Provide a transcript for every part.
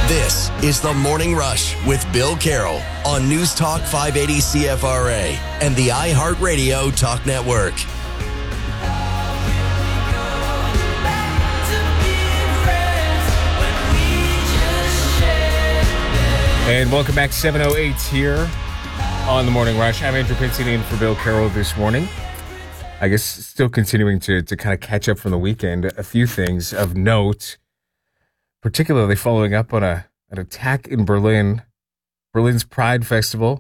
This is The Morning Rush with Bill Carroll on News Talk 580 CFRA and the iHeartRadio Talk Network. And welcome back, 7:08 here on The Morning Rush. I'm Andrew Pinsky in for Bill Carroll this morning. I guess still continuing to kind of catch up from the weekend. A few things of note, particularly following up on an attack in Berlin, Berlin's Pride Festival.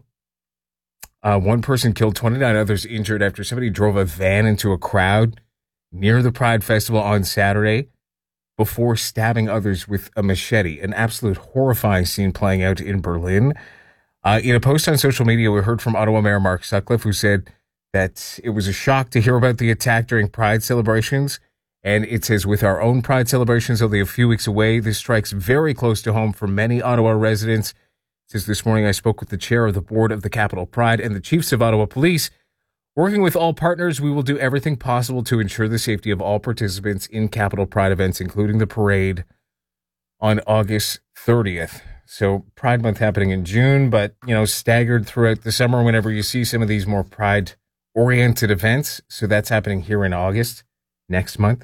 One person killed, 29 others injured after somebody drove a van into a crowd near the Pride Festival on Saturday before stabbing others with a machete. An absolute horrifying scene playing out in Berlin. In a post on social media, we heard from Ottawa Mayor Mark Sutcliffe, who said that it was a shock to hear about the attack during Pride celebrations. And it says, with our own Pride celebrations only a few weeks away, this strikes very close to home for many Ottawa residents. It says, this morning I spoke with the chair of the board of the Capital Pride and the chiefs of Ottawa Police. Working with all partners, we will do everything possible to ensure the safety of all participants in Capital Pride events, including the parade on August 30th. So Pride Month happening in June, but, staggered throughout the summer whenever you see some of these more Pride-oriented events. So that's happening here in August, next month,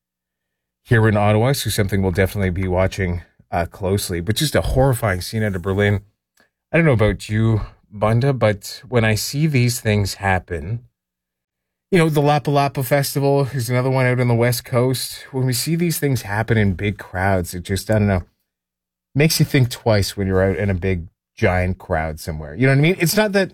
here in Ottawa. So something we'll definitely be watching closely. But just a horrifying scene out of Berlin. I don't know about you, Bunda, but when I see these things happen, the Lapa Lapa Festival is another one out on the West Coast. When we see these things happen in big crowds, it just, I don't know, makes you think twice when you're out in a big, giant crowd somewhere. You know what I mean? It's not that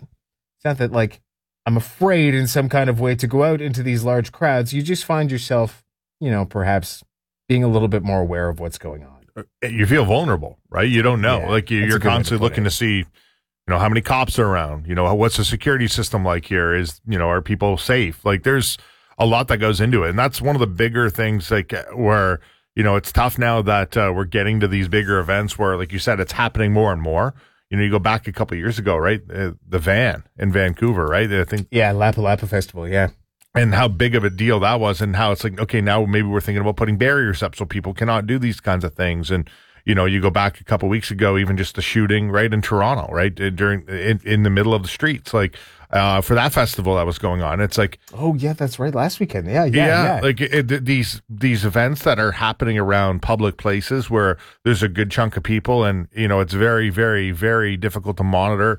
like I'm afraid in some kind of way to go out into these large crowds. You just find yourself, perhaps being a little bit more aware of what's going on. You feel vulnerable, right? You don't know. You're constantly looking to see, how many cops are around, what's the security system like here? Are people safe? There's a lot that goes into it. And that's one of the bigger things, where, it's tough now that we're getting to these bigger events where, like you said, it's happening more and more. You go back a couple of years ago, right? The van in Vancouver, right? I think. Yeah, Lapa Lapa Festival, yeah. And how big of a deal that was, and how it's like, okay, now maybe we're thinking about putting barriers up so people cannot do these kinds of things. And, you go back a couple of weeks ago, even just the shooting, right, in Toronto, right, in the middle of the streets, for that festival that was going on. It's like, oh yeah, that's right, last weekend. Yeah. These events that are happening around public places where there's a good chunk of people, and it's very, very, very difficult to monitor,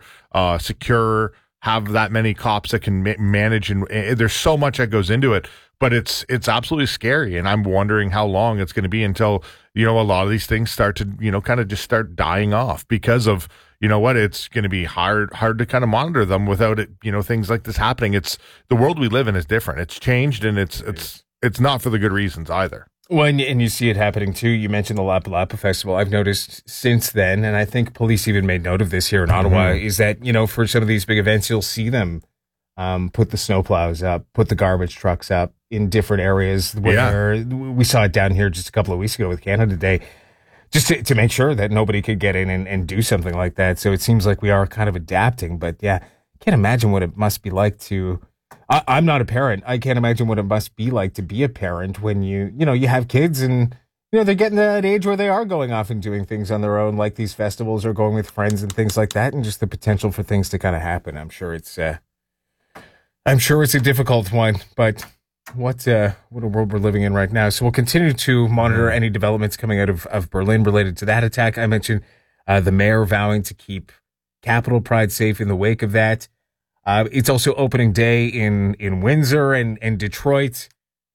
secure, have that many cops that can manage, and there's so much that goes into it. But it's absolutely scary, and I'm wondering how long it's going to be until a lot of these things start to kind of just start dying off because of it's going to be hard to kind of monitor them without it things like this happening. It's the world we live in is different. It's changed, and it's not for the good reasons either. Well, and you see it happening too. You mentioned the Lapa Lapa Festival. I've noticed since then, and I think police even made note of this here in Ottawa, is that for some of these big events, you'll see them put the snowplows up, put the garbage trucks up in different areas. Where we saw it down here just a couple of weeks ago with Canada Day, just to make sure that nobody could get in and do something like that. So it seems like we are kind of adapting. But yeah, I can't imagine what it must be like to. I'm not a parent. I can't imagine what it must be like to be a parent when you have kids and they're getting to that age where they are going off and doing things on their own, like these festivals, or going with friends and things like that, and just the potential for things to kind of happen. I'm sure it's a difficult one, but what a world we're living in right now. So we'll continue to monitor any developments coming out of Berlin related to that attack. I mentioned the mayor vowing to keep Capital Pride safe in the wake of that. It's also opening day in Windsor and Detroit.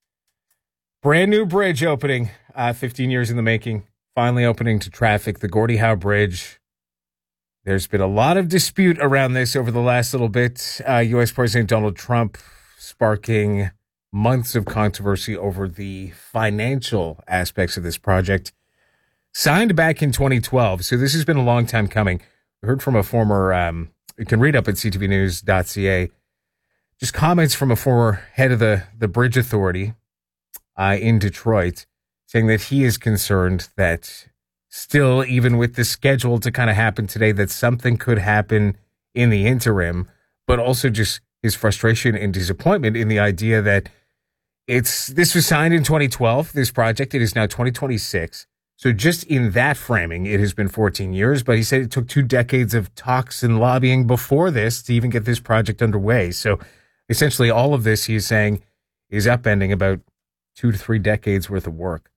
Brand new bridge opening, 15 years in the making, finally opening to traffic, the Gordie Howe Bridge. There's been a lot of dispute around this over the last little bit. U.S. President Donald Trump sparking months of controversy over the financial aspects of this project. Signed back in 2012, so this has been a long time coming. We heard from a former, you can read up at ctvnews.ca, just comments from a former head of the Bridge Authority in Detroit, saying that he is concerned that still, even with the schedule to kind of happen today, that something could happen in the interim, but also just his frustration and disappointment in the idea that this was signed in 2012, this project. It is now 2026. So just in that framing, it has been 14 years, but he said it took 2 decades of talks and lobbying before this to even get this project underway. So essentially all of this, he's saying, is upending about 2 to 3 decades worth of work.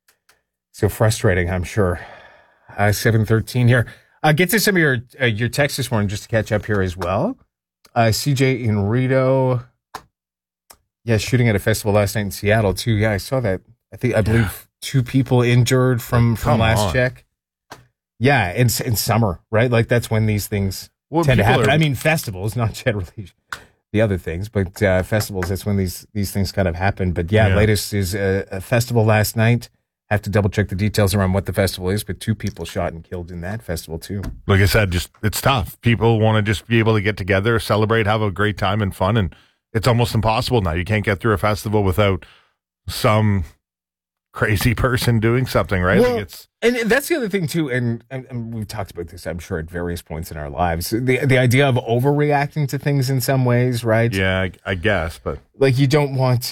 So frustrating, I'm sure. 7:13 here. Get to some of your texts this morning just to catch up here as well. CJ in Rito. Yeah, shooting at a festival last night in Seattle too. Yeah, I saw that. I believe 2 people injured from last check. Yeah, in summer, right? Like that's when these things tend to happen. I mean, festivals, not generally the other things, but festivals, that's when these things kind of happen. But yeah, latest is a festival last night. Have to double check the details around what the festival is, but 2 people shot and killed in that festival too. Like I said, it's tough. People want to just be able to get together, celebrate, have a great time and fun, and it's almost impossible now. You can't get through a festival without some crazy person doing something, right? Well, and that's the other thing too, and we've talked about this, I'm sure, at various points in our lives. The idea of overreacting to things in some ways, right? Yeah, I guess, but like you don't want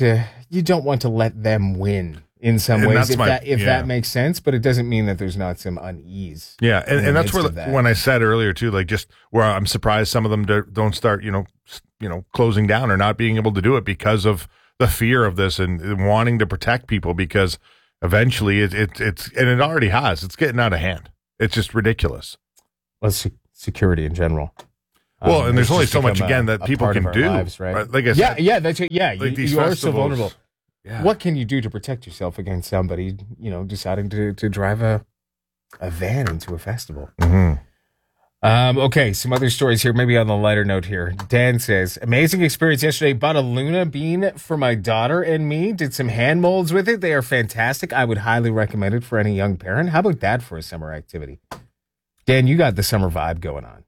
to let them win. In some ways, if that makes sense, but it doesn't mean that there's not some unease. Yeah, and that's where when I said earlier too, like just where I'm surprised some of them don't start, closing down or not being able to do it because of the fear of this and wanting to protect people. Because eventually, it's and it already has. It's getting out of hand. It's just ridiculous. Well, security in general. Well, and there's only so much again that people can do. Lives, right? Like I said, that's it. Yeah, like you are so vulnerable. Yeah. What can you do to protect yourself against somebody, deciding to drive a van into a festival? Mm-hmm. Okay, some other stories here, maybe on the lighter note here. Dan says, amazing experience yesterday. Bought a Luna bean for my daughter and me. Did some hand molds with it. They are fantastic. I would highly recommend it for any young parent. How about that for a summer activity? Dan, you got the summer vibe going on.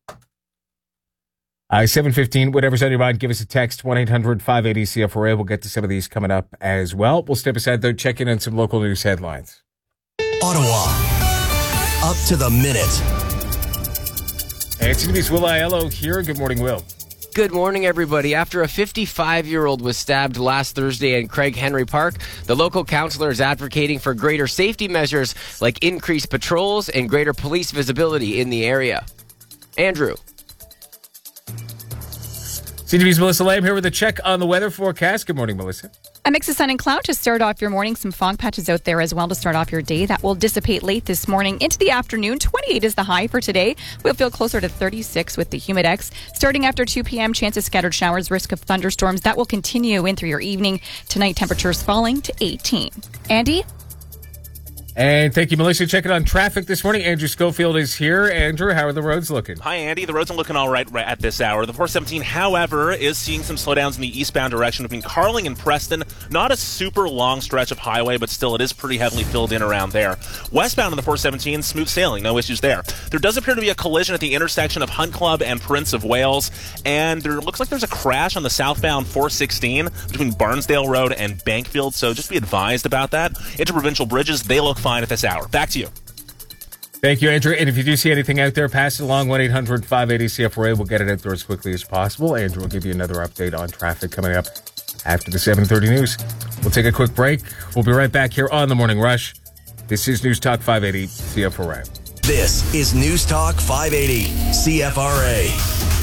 7:15, whatever's on your mind, give us a text, 1-800-580-CFRA. We'll get to some of these coming up as well. We'll step aside, though, check in on some local news headlines. Ottawa, up to the minute. And CTV's Will Aiello here. Good morning, Will. Good morning, everybody. After a 55-year-old was stabbed last Thursday in Craig Henry Park, the local councillor is advocating for greater safety measures like increased patrols and greater police visibility in the area. Andrew. CTV's Melissa Lamb here with a check on the weather forecast. Good morning, Melissa. A mix of sun and cloud to start off your morning. Some fog patches out there as well to start off your day. That will dissipate late this morning into the afternoon. 28 is the high for today. We'll feel closer to 36 with the humidex. Starting after 2 p.m., chance of scattered showers, risk of thunderstorms. That will continue in through your evening. Tonight, temperatures falling to 18. Andy? And thank you, Melissa. Checking on traffic this morning. Andrew Schofield is here. Andrew, how are the roads looking? Hi, Andy. The roads are looking all right at this hour. The 417, however, is seeing some slowdowns in the eastbound direction between Carling and Preston. Not a super long stretch of highway, but still it is pretty heavily filled in around there. Westbound on the 417, smooth sailing. No issues there. There does appear to be a collision at the intersection of Hunt Club and Prince of Wales. And there looks like there's a crash on the southbound 416 between Barnsdale Road and Bankfield. So just be advised about that. Interprovincial bridges, they look fine at this hour. Back to you. Thank you, Andrew. And if you do see anything out there, pass it along. 1-800-580-CFRA. We'll get it out there as quickly as possible. Andrew will give you another update on traffic coming up after the 7:30 news. We'll take a quick break. We'll be right back here on The Morning Rush. This is News Talk 580 CFRA. This is News Talk 580 CFRA.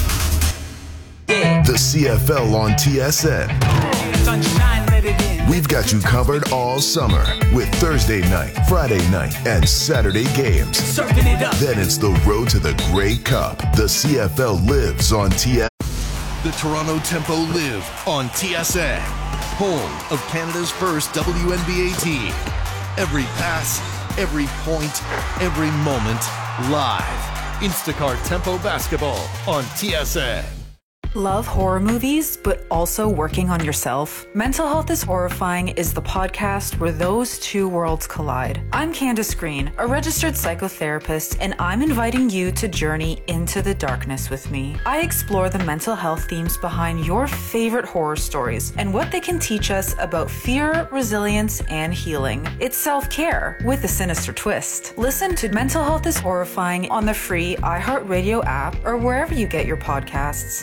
The CFL on TSN. We've got you covered all summer with Thursday night, Friday night, and Saturday games. Then it's the road to the Grey Cup. The CFL lives on TSN. The Toronto Tempo live on TSN. Home of Canada's first WNBA team. Every pass, every point, every moment, live. Instacart Tempo Basketball on TSN. Love horror movies, but also working on yourself? Mental Health is Horrifying is the podcast where those two worlds collide. I'm Candace Green, a registered psychotherapist, and I'm inviting you to journey into the darkness with me. I explore the mental health themes behind your favorite horror stories and what they can teach us about fear, resilience, and healing. It's self-care with a sinister twist. Listen to Mental Health is Horrifying on the free iHeartRadio app or wherever you get your podcasts.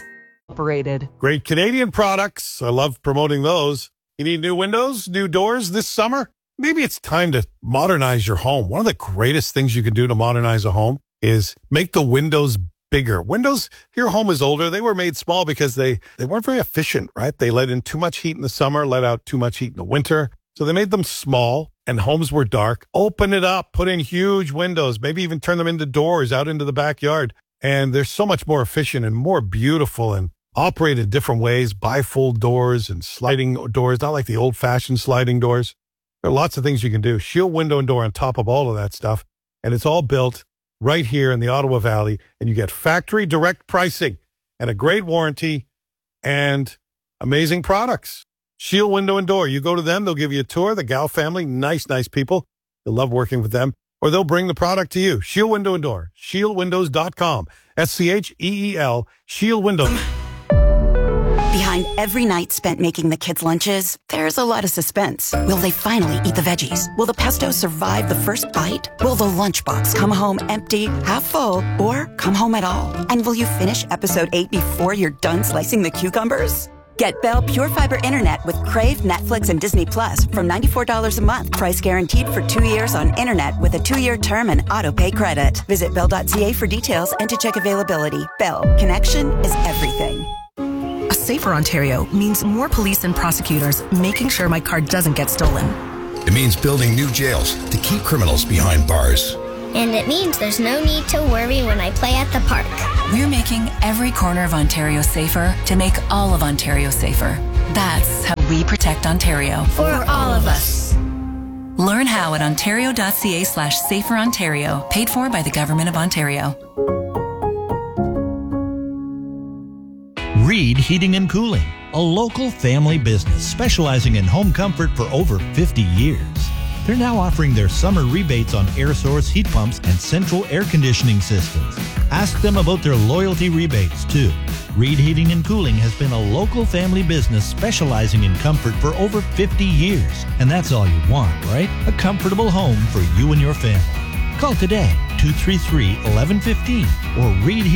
Great Canadian products. I love promoting those. You need new windows, new doors this summer? maybe it's time to modernize your home. One of the greatest things you can do to modernize a home is make the windows bigger. Windows, your home is older. They were made small because they weren't very efficient, right? They let in too much heat in the summer, let out too much heat in the winter. So they made them small and homes were dark. Open it up, put in huge windows, maybe even turn them into doors out into the backyard. And they're so much more efficient and more beautiful and operate in different ways, bifold doors and sliding doors, not like the old-fashioned sliding doors. There are lots of things you can do. Shield window and door on top of all of that stuff. And it's all built right here in the Ottawa Valley. And you get factory direct pricing and a great warranty and amazing products. Shield window and door. You go to them, they'll give you a tour. The Gal family, nice people. You'll love working with them. Or they'll bring the product to you. Shield window and door. ShieldWindows.com. SCHEEL. Shield window. Behind every night spent making the kids' lunches, there's a lot of suspense. Will they finally eat the veggies? Will the pesto survive the first bite? Will the lunchbox come home empty, half full, or come home at all? And will you finish episode 8 before you're done slicing the cucumbers? Get Bell Pure Fiber Internet with Crave, Netflix, and Disney Plus from $94 a month. Price guaranteed for 2 years on internet with a 2-year term and auto-pay credit. Visit Bell.ca for details and to check availability. Bell. Connection is everything. A safer Ontario means more police and prosecutors making sure my car doesn't get stolen. It means building new jails to keep criminals behind bars. And it means there's no need to worry when I play at the park. We're making every corner of Ontario safer to make all of Ontario safer. That's how we protect Ontario. For all of us. Learn how at ontario.ca/saferontario. Paid for by the Government of Ontario. Reed Heating and Cooling, a local family business specializing in home comfort for over 50 years. They're now offering their summer rebates on air source heat pumps and central air conditioning systems. Ask them about their loyalty rebates, too. Reed Heating and Cooling has been a local family business specializing in comfort for over 50 years. And that's all you want, right? A comfortable home for you and your family. Call today, 233-1115 or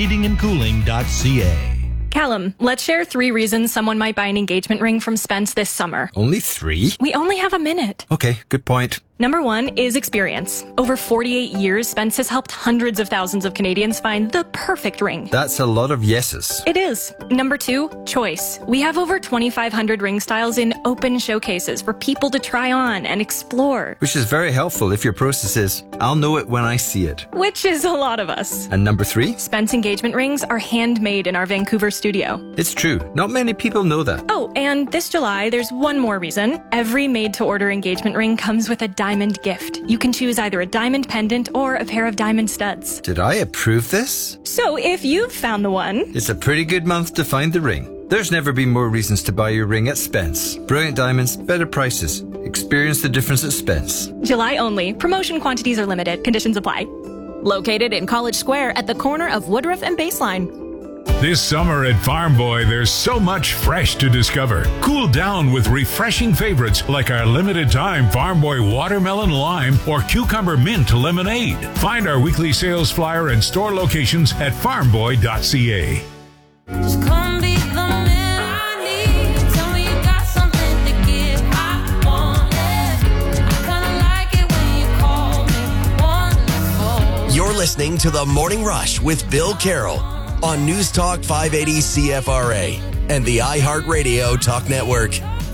reedheatingandcooling.ca. Callum, let's share 3 reasons someone might buy an engagement ring from Spence this summer. Only 3? We only have a minute. Okay, good point. Number 1 is experience. Over 48 years, Spence has helped hundreds of thousands of Canadians find the perfect ring. That's a lot of yeses. It is. Number 2, choice. We have over 2,500 ring styles in open showcases for people to try on and explore. Which is very helpful if your process is, I'll know it when I see it. Which is a lot of us. And number 3? Spence engagement rings are handmade in our Vancouver studio. It's true. Not many people know that. Oh, and this July, there's one more reason. Every made-to-order engagement ring comes with a diamond gift. You can choose either a diamond pendant or a pair of diamond studs. Did I approve this? So if you've found the one... It's a pretty good month to find the ring. There's never been more reasons to buy your ring at Spence. Brilliant diamonds, better prices. Experience the difference at Spence. July only. Promotion quantities are limited. Conditions apply. Located in College Square at the corner of Woodruff and Baseline. This summer at Farm Boy, there's so much fresh to discover. Cool down with refreshing favorites like our limited-time Farm Boy Watermelon Lime or Cucumber Mint Lemonade. Find our weekly sales flyer and store locations at farmboy.ca. Just come be the man I need. Tell me you got something to give. I want it. I kinda like it when you call me wonderful. You're listening to The Morning Rush with Bill Carroll on News Talk 580 CFRA and the iHeartRadio Talk Network.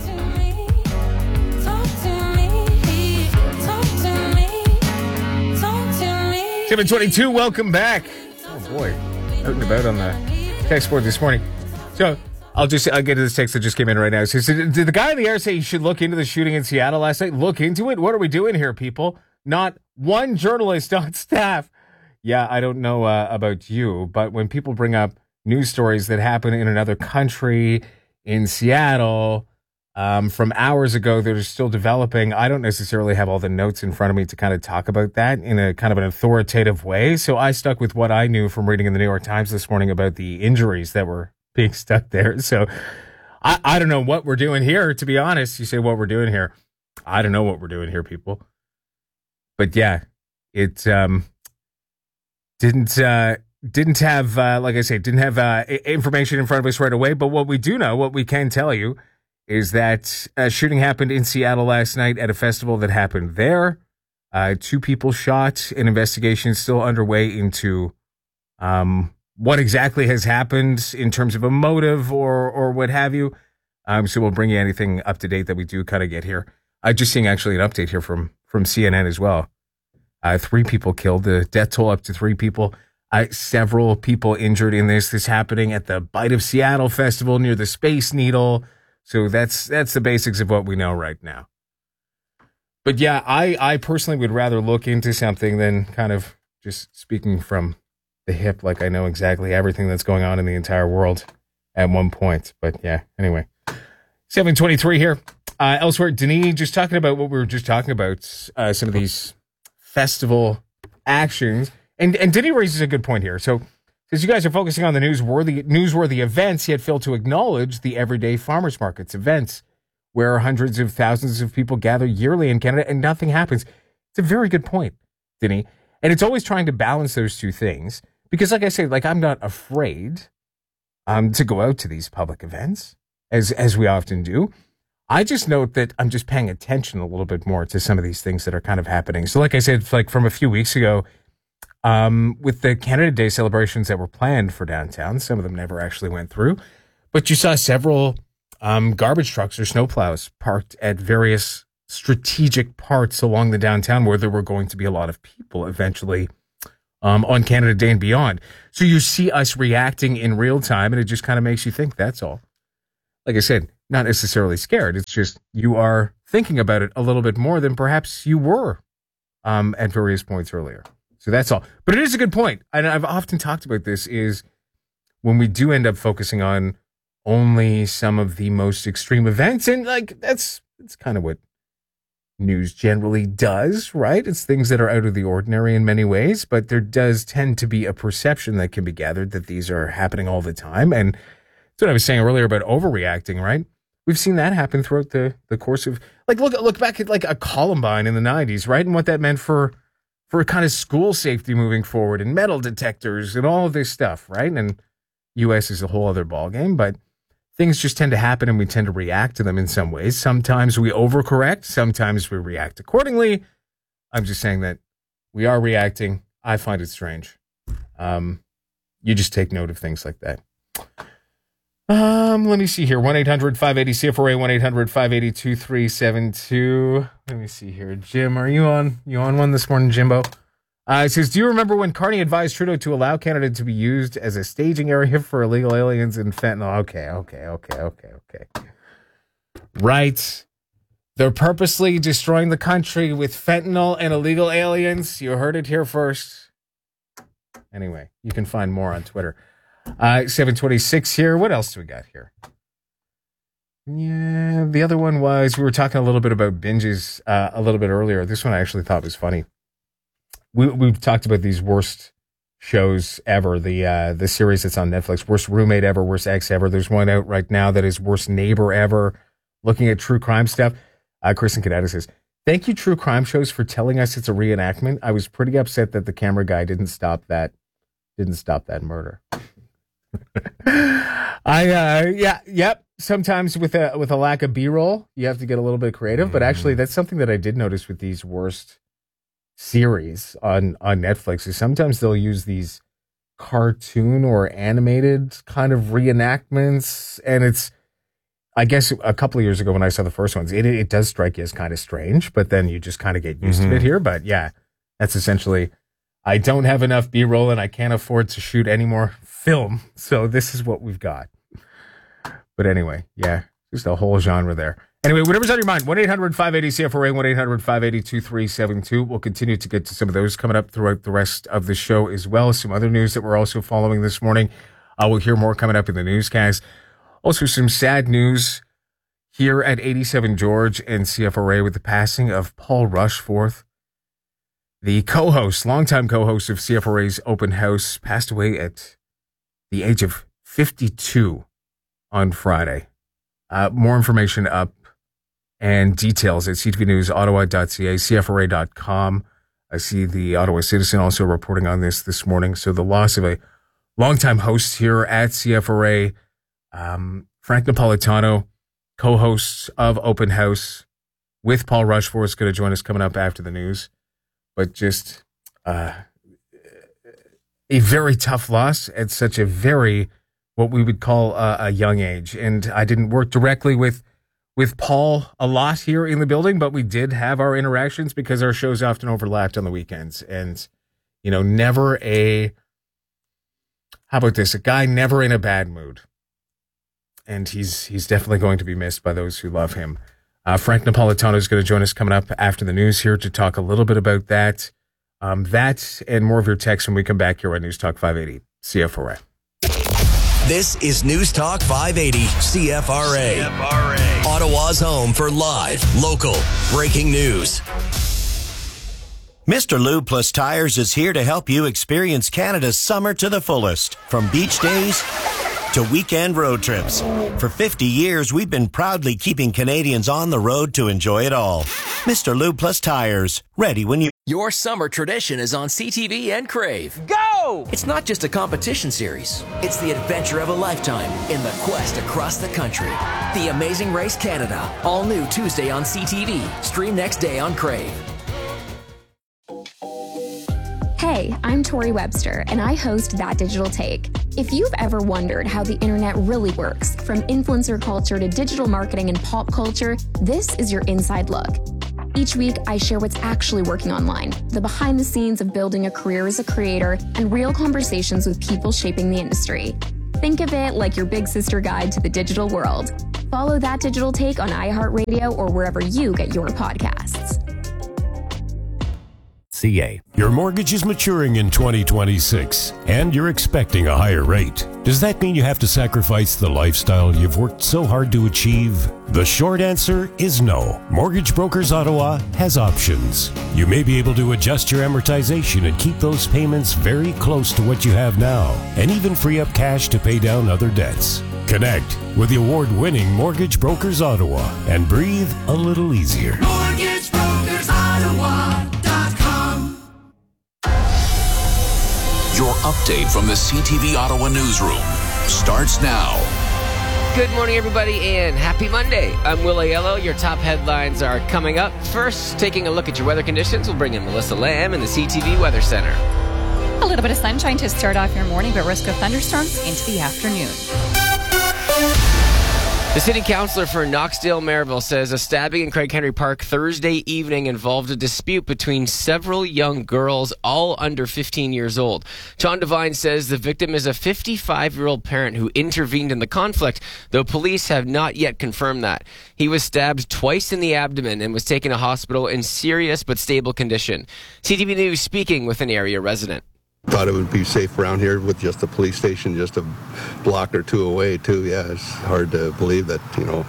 722, welcome back. Oh boy, out and about on the text board this morning. So I'll get to this text that just came in right now. It says, did the guy in the air say you should look into the shooting in Seattle last night? Look into it? What are we doing here, people? Not one journalist on staff. Yeah, I don't know about you, but when people bring up news stories that happen in another country, in Seattle, from hours ago that are still developing, I don't necessarily have all the notes in front of me to kind of talk about that in a kind of an authoritative way. So I stuck with what I knew from reading in the New York Times this morning about the injuries that were being stuck there. So I don't know what we're doing here, to be honest. You say what we're doing here. I don't know what we're doing here, people. But yeah, it didn't have, like I say, didn't have information in front of us right away. But what we do know, what we can tell you, is that a shooting happened in Seattle last night at a festival that happened there. 2 people shot. An investigation is still underway into what exactly has happened in terms of a motive or what have you. So we'll bring you anything up to date that we do kind of get here. Just seeing actually an update here from CNN as well. 3 people killed. The death toll up to 3 people. Several people injured in this. This happening at the Bite of Seattle Festival near the Space Needle. So that's the basics of what we know right now. But yeah, I personally would rather look into something than kind of just speaking from the hip, like I know exactly everything that's going on in the entire world at one point. But yeah, anyway, 7:23 here. Elsewhere, Denis, just talking about what we were just talking about, some of these festival actions. And Denis raises a good point here. So, because you guys are focusing on the newsworthy events, yet fail to acknowledge the everyday farmers markets events where hundreds of thousands of people gather yearly in Canada and nothing happens. It's a very good point, Denis. And it's always trying to balance those two things. Because like I say, like I'm not afraid to go out to these public events, as we often do. I just note that I'm just paying attention a little bit more to some of these things that are kind of happening. So like I said, like from a few weeks ago, with the Canada Day celebrations that were planned for downtown, some of them never actually went through, but you saw several garbage trucks or snowplows parked at various strategic parts along the downtown where there were going to be a lot of people eventually on Canada Day and beyond. So you see us reacting in real time, and it just kind of makes you think, that's all. Like I said, not necessarily scared. It's just you are thinking about it a little bit more than perhaps you were at various points earlier. So that's all. But it is a good point. And I've often talked about this, is when we do end up focusing on only some of the most extreme events, and like it's kind of what news generally does, right? It's things that are out of the ordinary in many ways, but there does tend to be a perception that can be gathered that these are happening all the time. And that's what I was saying earlier about overreacting, right? We've seen that happen throughout the course of, like, look back at like a Columbine in the 90s, right? And what that meant for kind of school safety moving forward, and metal detectors and all of this stuff, right? And U.S. is a whole other ballgame, but things just tend to happen and we tend to react to them in some ways. Sometimes we overcorrect. Sometimes we react accordingly. I'm just saying that we are reacting. I find it strange. You just take note of things like that. Let me see here. 1-800-580-CFRA, 1-800-580-2372. Let me see here. Jim, are you on one this morning, Jimbo? It says, do you remember when Carney advised Trudeau to allow Canada to be used as a staging area for illegal aliens and fentanyl? Okay. Right. They're purposely destroying the country with fentanyl and illegal aliens. You heard it here first. Anyway, you can find more on Twitter. 7:26 here. What else do we got here? Yeah, the other one was, we were talking a little bit about binges a little bit earlier. This one I actually thought was funny. We've talked about these worst shows ever. The series that's on Netflix, worst roommate ever, worst ex ever. There's one out right now that is worst neighbor ever. Looking at true crime stuff. Kristen Cadetta says, thank you, true crime shows, for telling us it's a reenactment. I was pretty upset that the camera guy didn't stop that murder. Yep. Sometimes with a lack of B-roll, you have to get a little bit creative. But actually, that's something that I did notice with these worst series on Netflix, is sometimes they'll use these cartoon or animated kind of reenactments. And it's, I guess a couple of years ago when I saw the first ones, it does strike you as kind of strange, but then you just kind of get used to it here. But yeah, that's essentially, I don't have enough B-roll and I can't afford to shoot any more film. So this is what we've got. But anyway, yeah, just a whole genre there. Anyway, whatever's on your mind, 1-800-580-CFRA, 1-800-580-2372. We'll continue to get to some of those coming up throughout the rest of the show as well. Some other news that we're also following this morning. We'll hear more coming up in the newscast. Also, some sad news here at 87 George and CFRA with the passing of Paul Rushforth. The longtime co-host of CFRA's Open House, passed away at the age of 52 on Friday. More information up and details at ctvnewsottawa.ca, cfra.com. I see the Ottawa Citizen also reporting on this morning. So the loss of a longtime host here at CFRA, Frank Napolitano, co-hosts of Open House with Paul Rushforth is going to join us coming up after the news. But just a very tough loss at such a very, what we would call a young age. And I didn't work directly with Paul a lot here in the building, but we did have our interactions because our shows often overlapped on the weekends. And, never how about this? A guy never in a bad mood. And he's definitely going to be missed by those who love him. Frank Napolitano is going to join us coming up after the news here to talk a little bit about that. That and more of your texts when we come back here on News Talk 580 CFRA. This is News Talk 580 CFRA. Ottawa's home for live, local, breaking news. Mr. Lube Plus Tires is here to help you experience Canada's summer to the fullest. From beach days to weekend road trips. For 50 years, we've been proudly keeping Canadians on the road to enjoy it all. Mr. Lube Plus Tires, ready when you... Your summer tradition is on CTV and Crave. Go! It's not just a competition series. It's the adventure of a lifetime in the quest across the country. The Amazing Race Canada. All new Tuesday on CTV. Stream next day on Crave. Hey, I'm Tori Webster, and I host That Digital Take. If you've ever wondered how the internet really works, from influencer culture to digital marketing and pop culture, this is your inside look. Each week, I share what's actually working online, the behind the scenes of building a career as a creator, and real conversations with people shaping the industry. Think of it like your big sister guide to the digital world. Follow That Digital Take on iHeartRadio or wherever you get your podcasts. CA. Your mortgage is maturing in 2026, and you're expecting a higher rate. Does that mean you have to sacrifice the lifestyle you've worked so hard to achieve? The short answer is no. Mortgage Brokers Ottawa has options. You may be able to adjust your amortization and keep those payments very close to what you have now, and even free up cash to pay down other debts. Connect with the award-winning Mortgage Brokers Ottawa and breathe a little easier. MortgageBrokersOttawa.com. Your update from the CTV Ottawa newsroom starts now. Good morning, everybody, and happy Monday. I'm Will Aiello. Your top headlines are coming up. First, taking a look at your weather conditions, we'll bring in Melissa Lamb in the CTV Weather Center. A little bit of sunshine to start off your morning, but risk of thunderstorms into the afternoon. The city councillor for Knoxdale-Merivale says a stabbing in Craig Henry Park Thursday evening involved a dispute between several young girls, all under 15 years old. John Devine says the victim is a 55-year-old parent who intervened in the conflict, though police have not yet confirmed that. He was stabbed twice in the abdomen and was taken to hospital in serious but stable condition. CTV News speaking with an area resident. Thought it would be safe around here with just a police station just a block or two away, too. Yeah, it's hard to believe that,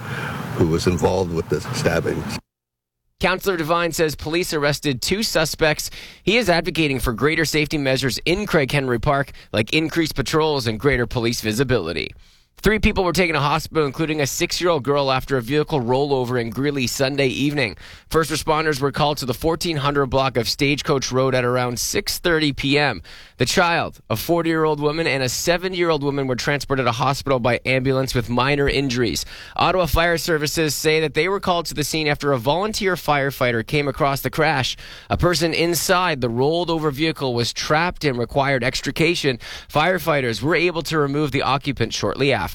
who was involved with the stabbing. Councillor Devine says police arrested 2 suspects. He is advocating for greater safety measures in Craig Henry Park, like increased patrols and greater police visibility. 3 people were taken to hospital, including a 6-year-old girl, after a vehicle rollover in Greeley Sunday evening. First responders were called to the 1400 block of Stagecoach Road at around 6:30 p.m. The child, a 40-year-old woman, and a 70-year-old woman were transported to hospital by ambulance with minor injuries. Ottawa Fire Services say that they were called to the scene after a volunteer firefighter came across the crash. A person inside the rolled-over vehicle was trapped and required extrication. Firefighters were able to remove the occupant shortly after.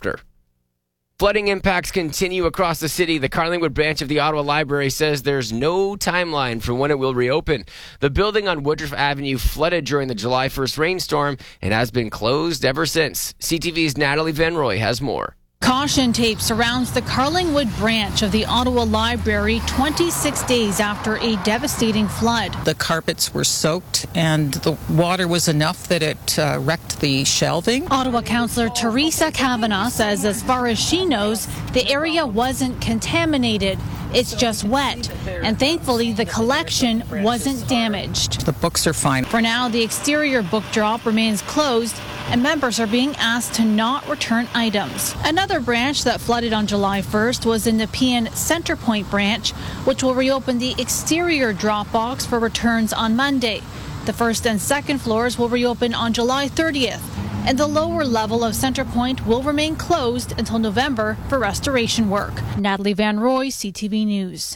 Flooding impacts continue across the city. The Carlingwood branch of the Ottawa Library says there's no timeline for when it will reopen. The building on Woodruff Avenue flooded during the July 1st rainstorm and has been closed ever since. CTV's Natalie Van Roy has more. Caution tape surrounds the Carlingwood branch of the Ottawa Library 26 days after a devastating flood. The carpets were soaked and the water was enough that it wrecked the shelving. Ottawa Councillor Teresa Kavanagh says as far as she knows, the area wasn't contaminated. It's just wet. And thankfully, the collection wasn't damaged. The books are fine. For now, the exterior book drop remains closed and members are being asked to not return items. Another branch that flooded on July 1st was in the Nepean Centrepoint branch, which will reopen the exterior drop box for returns on Monday. The first and second floors will reopen on July 30th. and the lower level of Centrepoint will remain closed until November for restoration work. Natalie Van Roy, CTV News.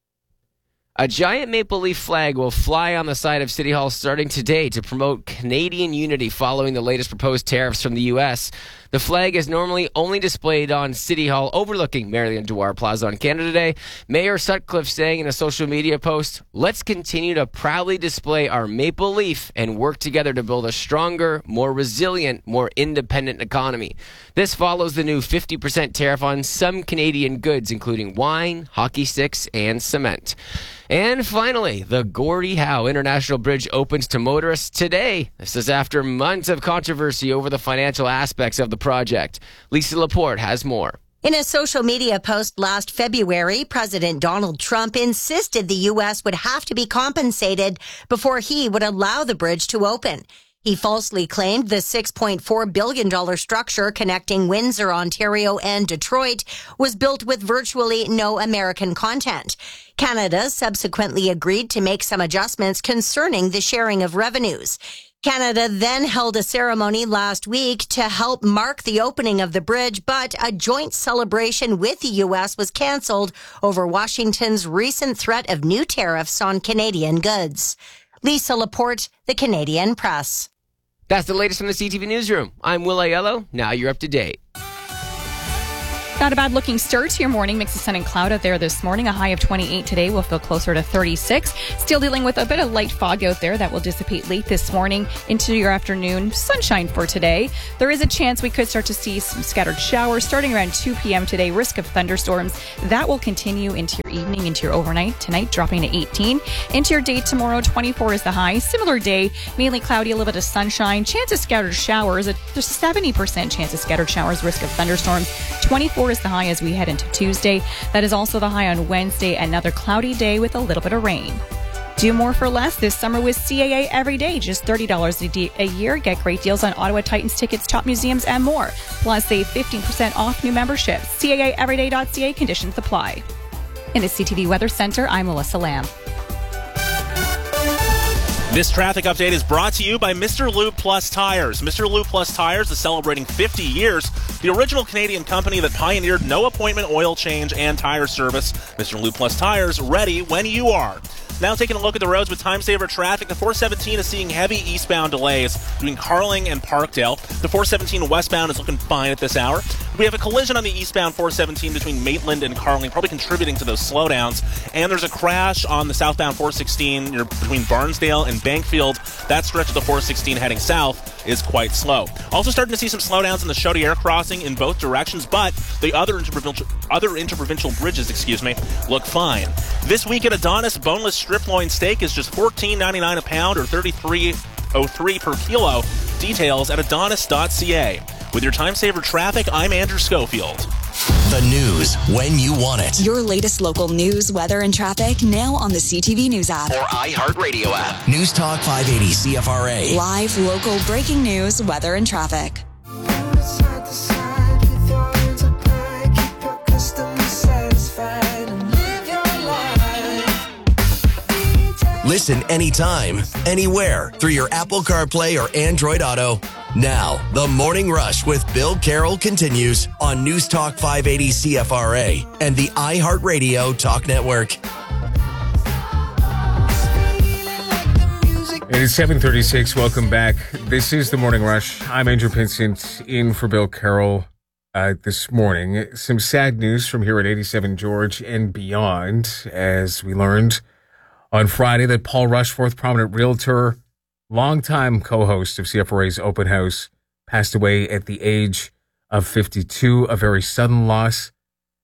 A giant maple leaf flag will fly on the side of City Hall starting today to promote Canadian unity following the latest proposed tariffs from the U.S. The flag is normally only displayed on City Hall overlooking Marion Dewar Plaza on Canada Day. Mayor Sutcliffe saying in a social media post, "Let's continue to proudly display our maple leaf and work together to build a stronger, more resilient, more independent economy." This follows the new 50% tariff on some Canadian goods, including wine, hockey sticks, and cement. And finally, the Gordie Howe International Bridge opens to motorists today. This is after months of controversy over the financial aspects of the project. Lisa Laporte has more. In a social media post last February, President Donald Trump insisted the U.S. would have to be compensated before he would allow the bridge to open. He falsely claimed the $6.4 billion structure connecting Windsor, Ontario, and Detroit was built with virtually no American content. Canada subsequently agreed to make some adjustments concerning the sharing of revenues. Canada then held a ceremony last week to help mark the opening of the bridge, but a joint celebration with the U.S. was canceled over Washington's recent threat of new tariffs on Canadian goods. Lisa Laporte, The Canadian Press. That's the latest from the CTV Newsroom. I'm Will Aiello. Now you're up to date. Not a bad looking start to your morning. Mix of sun and cloud out there this morning. A high of 28 today. We'll feel closer to 36. Still dealing with a bit of light fog out there that will dissipate late this morning into your afternoon. Sunshine for today. There is a chance we could start to see some scattered showers starting around 2 p.m. today. Risk of thunderstorms. That will continue into your evening, into your overnight. Tonight dropping to 18. Into your day tomorrow, 24 is the high. Similar day, mainly cloudy, a little bit of sunshine. Chance of scattered showers. There's a 70% chance of scattered showers. Risk of thunderstorms. 24 is the high as we head into Tuesday. That is also the high on Wednesday. Another cloudy day with a little bit of rain. Do more for less this summer with CAA every day. Just $30 a year. Get great deals on Ottawa Titans tickets, top museums, and more. Plus, save 15% off new memberships. CAAeveryday.ca. Conditions apply. In the CTV Weather Center, I'm Melissa Lamb. This traffic update is brought to you by Mr. Lube Plus Tires. Mr. Lube Plus Tires is celebrating 50 years. The original Canadian company that pioneered no appointment oil change and tire service. Mr. Lube Plus Tires, ready when you are. Now taking a look at the roads with time saver traffic, the 417 is seeing heavy eastbound delays between Carling and Parkdale. The 417 westbound is looking fine at this hour. We have a collision on the eastbound 417 between Maitland and Carling, probably contributing to those slowdowns. And there's a crash on the southbound 416 between Barnsdale and Bankfield. That stretch of the 416 heading south is quite slow. Also starting to see some slowdowns in the Chaudière crossing in both directions, but the other interprovincial bridges, look fine. This week at Adonis, boneless strip loin steak is just $14.99 a pound or $33.03 per kilo. Details at adonis.ca. With your time saver traffic, I'm Andrew Schofield. The news when you want it. Your latest local news, weather, and traffic now on the CTV News app. Or iHeartRadio app. News Talk 580 CFRA. Live, local, breaking news, weather, and traffic. Listen anytime, anywhere through your Apple CarPlay or Android Auto. Now, the Morning Rush with Bill Carroll continues on News Talk 580 CFRA and the iHeartRadio Talk Network. It is 7:36. Welcome back. This is the Morning Rush. I'm Andrew Pinsent in for Bill Carroll this morning. Some sad news from here at 87 George and beyond, as we learned on Friday that Paul Rushforth, prominent realtor, longtime co-host of CFRA's Open House, passed away at the age of 52, a very sudden loss.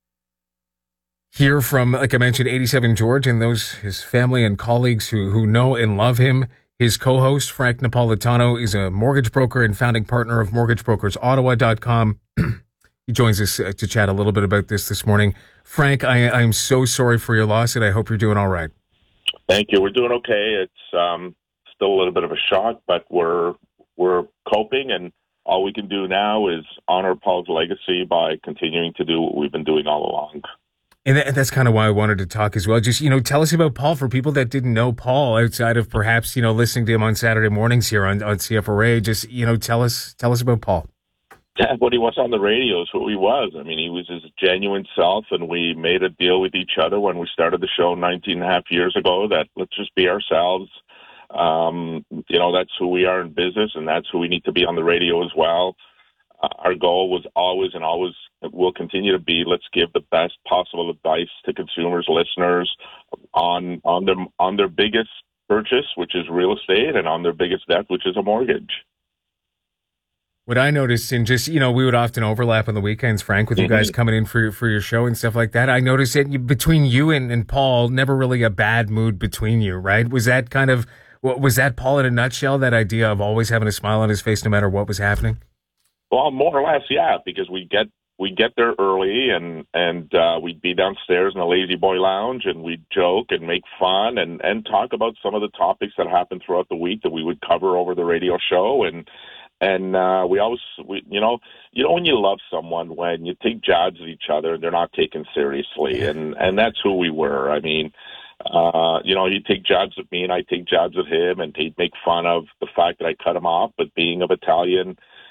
Hear from, like I mentioned, 87 George and those, his family and colleagues who know and love him. His co-host, Frank Napolitano, is a mortgage broker and founding partner of MortgageBrokersOttawa.com. He joins us to chat a little bit about this morning. Frank, I'm so sorry for your loss, and I hope you're doing all right. Thank you. We're doing okay. It's still a little bit of a shock, but we're coping, and all we can do now is honor Paul's legacy by continuing to do what we've been doing all along. And that's kind of why I wanted to talk as well. Just, tell us about Paul for people that didn't know Paul outside of perhaps, listening to him on Saturday mornings here on CFRA. Just, tell us about Paul. Yeah, what he was on the radio is who he was. I mean, he was his genuine self, and we made a deal with each other when we started the show 19 and a half years ago that let's just be ourselves. That's who we are in business, and that's who we need to be on the radio as well. Our goal was always and always will continue to be, let's give the best possible advice to consumers, listeners on their biggest purchase, which is real estate, and on their biggest debt, which is a mortgage. What I noticed in just, we would often overlap on the weekends, Frank, with you guys coming in for your show and stuff like that. I noticed that between you and Paul, never really a bad mood between you, right? Was that Paul in a nutshell, that idea of always having a smile on his face no matter what was happening? Well, more or less, yeah, because we get there early and we'd be downstairs in the Lazy Boy Lounge and we'd joke and make fun and talk about some of the topics that happened throughout the week that we would cover over the radio show. And we always, when you love someone, when you take jabs at each other and they're not taken seriously, and that's who we were. I mean, he'd take jabs at me and I'd take jabs at him, and he'd make fun of the fact that I cut him off, but being of Italian,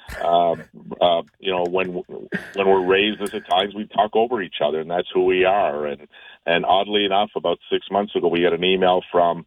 when we're raised as Italians, we talk over each other, and that's who we are. And oddly enough, about 6 months ago, we got an email from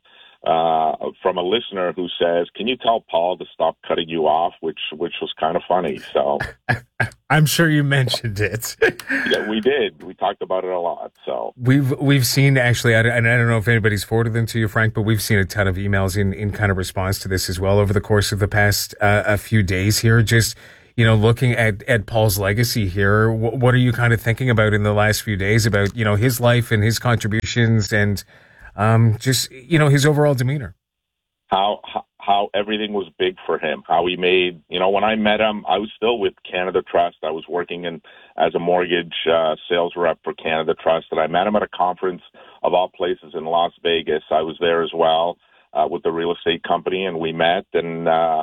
a listener who says, "Can you tell Paul to stop cutting you off?" Which was kind of funny. So I'm sure you mentioned it. Yeah, we did. We talked about it a lot. So we've seen, actually, and I don't know if anybody's forwarded them to you, Frank, but we've seen a ton of emails in kind of response to this as well over the course of the past a few days here. Just, looking at Paul's legacy here, what are you kind of thinking about in the last few days about, his life and his contributions and just, his overall demeanor? How everything was big for him, how he made, when I met him, I was still with Canada Trust. I was working as a mortgage sales rep for Canada Trust, and I met him at a conference of all places in Las Vegas. I was there as well with the real estate company, and we met, and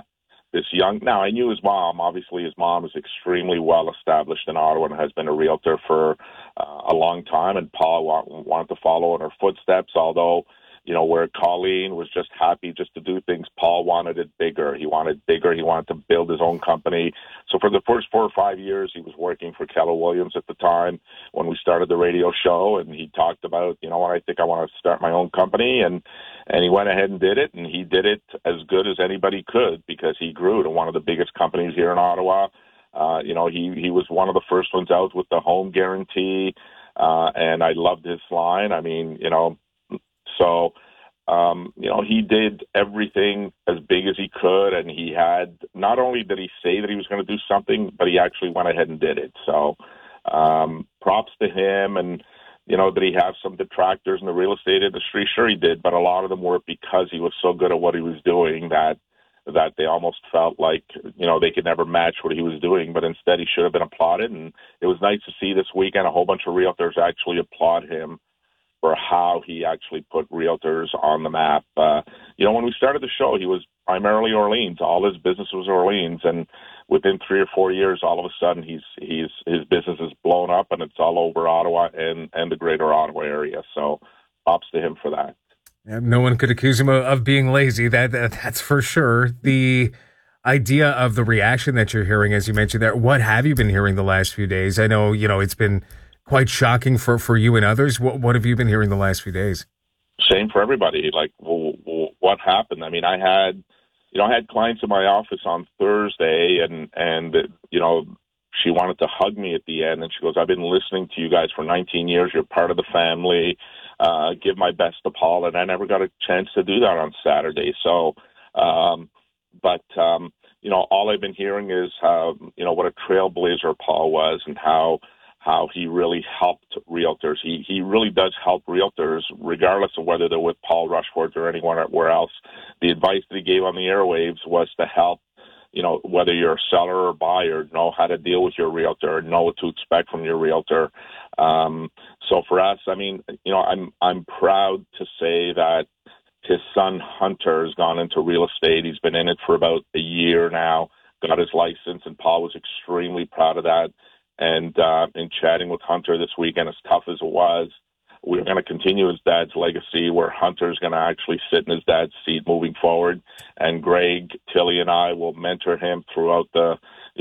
now I knew his mom. Obviously, his mom is extremely well established in Ottawa and has been a realtor for a long time, and Paul wanted to follow in her footsteps, although where Colleen was just happy just to do things, Paul wanted it bigger. He wanted bigger. He wanted to build his own company. So for the first 4 or 5 years, he was working for Keller Williams at the time when we started the radio show, and he talked about, I think I want to start my own company, and he went ahead and did it, and he did it as good as anybody could because he grew to one of the biggest companies here in Ottawa. He was one of the first ones out with the home guarantee, and I loved his line. I mean, so, he did everything as big as he could, and he had, not only did he say that he was going to do something, but he actually went ahead and did it. So, props to him, and, did he have some detractors in the real estate industry? Sure he did, but a lot of them were because he was so good at what he was doing that they almost felt like, they could never match what he was doing, but instead he should have been applauded, and it was nice to see this weekend a whole bunch of realtors actually applaud him for how he actually put realtors on the map. When we started the show, he was primarily Orleans. All his business was Orleans, and within 3 or 4 years, all of a sudden, his business has blown up, and it's all over Ottawa and the greater Ottawa area. So, props to him for that. Yeah, no one could accuse him of being lazy. That's for sure. The idea of the reaction that you're hearing, as you mentioned there, what have you been hearing the last few days? I know, it's been quite shocking for you and others. What have you been hearing the last few days? Same for everybody. Like, what happened? I mean, I had clients in my office on Thursday, and she wanted to hug me at the end, and she goes, "I've been listening to you guys for 19 years. You're part of the family. Give my best to Paul." And I never got a chance to do that on Saturday. So, all I've been hearing is what a trailblazer Paul was, and how he really helped realtors. He really does help realtors, regardless of whether they're with Paul Rushforth or anyone else. The advice that he gave on the airwaves was to help, whether you're a seller or buyer, know how to deal with your realtor, know what to expect from your realtor. So for us, I mean, I'm proud to say that his son Hunter has gone into real estate. He's been in it for about a year now, got his license, and Paul was extremely proud of that. And in chatting with Hunter this weekend, as tough as it was, we're going to continue his dad's legacy, where Hunter's going to actually sit in his dad's seat moving forward. And Greg, Tilly, and I will mentor him throughout the,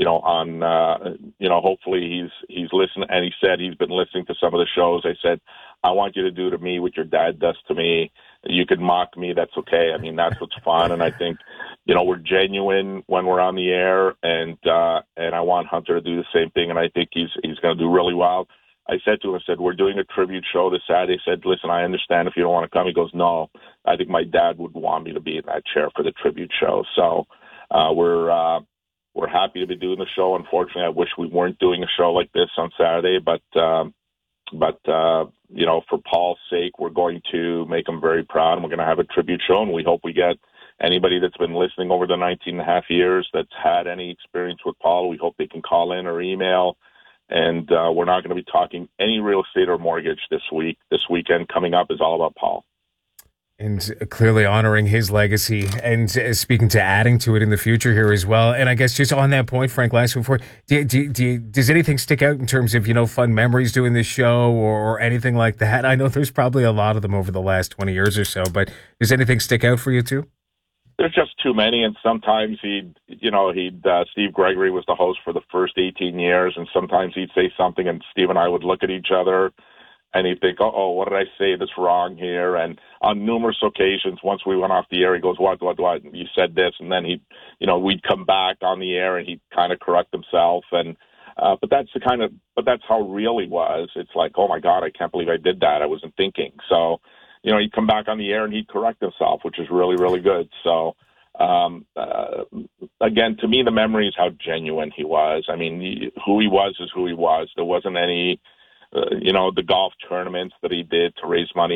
hopefully he's listening. And he said he's been listening to some of the shows. I said, I want you to do to me what your dad does to me. You could mock me. That's okay. I mean, that's what's fun. And I think, we're genuine when we're on the air, and I want Hunter to do the same thing. And I think he's going to do really well. I said to him, we're doing a tribute show this Saturday. I said, listen, I understand if you don't want to come. He goes, no, I think my dad would want me to be in that chair for the tribute show. So we're happy to be doing the show. Unfortunately, I wish we weren't doing a show like this on Saturday, but for Paul's sake, we're going to make him very proud, and we're going to have a tribute show, and we hope we get anybody that's been listening over the 19 and a half years that's had any experience with Paul. We hope they can call in or email. And we're not going to be talking any real estate or mortgage this week. This weekend coming up is all about Paul. And clearly honoring his legacy and speaking to adding to it in the future here as well. And I guess just on that point, Frank, last before, does anything stick out in terms of, fun memories doing this show or anything like that? I know there's probably a lot of them over the last 20 years or so, but does anything stick out for you too? There's just too many, and sometimes Steve Gregory was the host for the first 18 years, and sometimes he'd say something, and Steve and I would look at each other, and he'd think, oh, what did I say that's wrong here? And on numerous occasions, once we went off the air, he goes, what, you said this, and then we'd come back on the air, and he'd kind of correct himself, and but that's how real he was. It's like, oh my God, I can't believe I did that. I wasn't thinking. So, he'd come back on the air and he'd correct himself, which is really, really good. So, again, to me, the memory is how genuine he was. I mean, who he was is who he was. There wasn't any, the golf tournaments that he did to raise money